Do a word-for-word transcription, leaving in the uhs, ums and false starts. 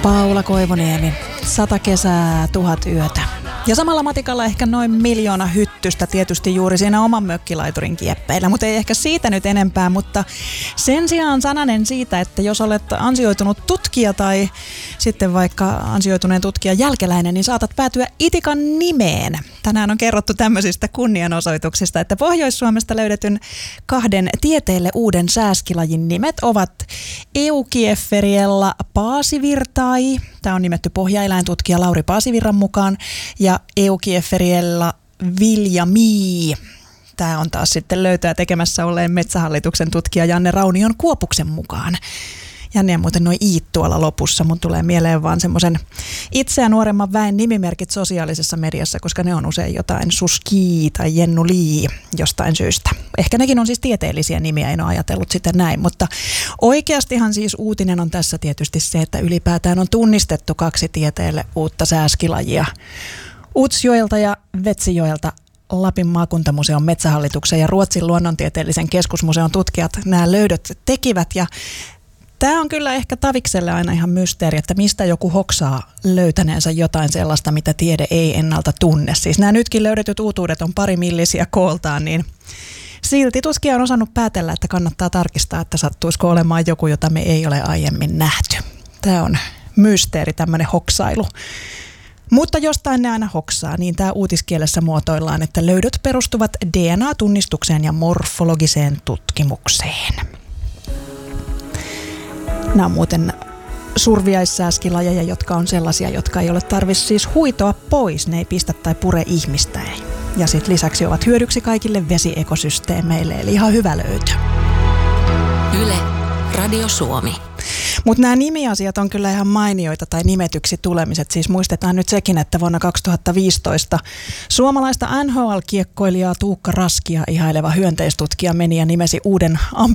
Paula Koivuniemi, sata kesää, tuhat yötä. Ja samalla matikalla ehkä noin miljoona hyttystä tietysti juuri siinä oman mökkilaiturin kieppeillä, mutta ei ehkä siitä nyt enempää, mutta sen sijaan sananen siitä, että jos olet ansioitunut tutkija tai sitten vaikka ansioituneen tutkijan jälkeläinen, niin saatat päätyä Itikan nimeen. Tänään on kerrottu tämmöisistä kunnianosoituksista, että Pohjois-Suomesta löydetyn kahden tieteelle uuden sääskilajin nimet ovat Eukiefferiella paasivirtai, tämä on nimetty pohjaeläintutkija Lauri Paasivirran mukaan, ja Eukiefferiella viljamii. Tämä on taas sitten löytöä tekemässä olleen Metsähallituksen tutkija Janne Raunion Kuopuksen mukaan. Janne on muuten noin iit tuolla lopussa. Mun tulee mieleen vaan semmoisen itseä nuoremman väen nimimerkit sosiaalisessa mediassa, koska ne on usein jotain Suski tai Jennu Lii jostain syystä. Ehkä nekin on siis tieteellisiä nimiä, en ole ajatellut sitä näin, mutta oikeastihan siis uutinen on tässä tietysti se, että ylipäätään on tunnistettu kaksi tieteelle uutta sääskilajia. Utsjoelta ja Vetsijoelta Lapin maakuntamuseon Metsähallituksen ja Ruotsin luonnontieteellisen keskusmuseon tutkijat nämä löydöt tekivät, ja tämä on kyllä ehkä Tavikselle aina ihan mysteeri, että mistä joku hoksaa löytäneensä jotain sellaista, mitä tiede ei ennalta tunne. Siis nämä nytkin löydetyt uutuudet on pari millisiä kooltaan, niin silti tutkija on osannut päätellä, että kannattaa tarkistaa, että sattuisiko olemaan joku, jota me ei ole aiemmin nähty. Tämä on mysteeri, tämmöinen hoksailu. Mutta jostain ne aina hoksaa, niin tämä uutiskielessä muotoillaan, että löydöt perustuvat D N A-tunnistukseen ja morfologiseen tutkimukseen. Nämä on muuten surviaissääskilajeja, jotka on sellaisia, jotka ei ole tarvitse siis huitoa pois. Ne ei pistä tai pure ihmistä. Ja sitten lisäksi ovat hyödyksi kaikille vesiekosysteemeille, eli ihan hyvä löytö. Yle, Radio Suomi. Mutta nämä nimiasiat on kyllä ihan mainioita, tai nimetyksi tulemiset. Siis muistetaan nyt sekin, että vuonna kaksituhattaviisitoista suomalaista N H L-kiekkoilijaa Tuukka Raskia ihaileva hyönteistutkija meni ja nimesi uuden